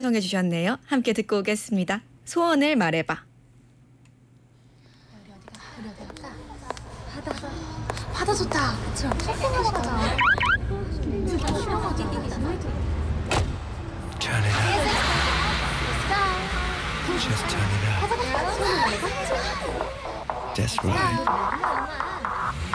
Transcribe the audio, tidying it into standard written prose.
청해 주셨네요. 함께 듣고 오겠습니다. 소원을 말해봐. 바다 좋다. 그쵸? 깔끔하다. Turn it up. Just turn it up. That's right.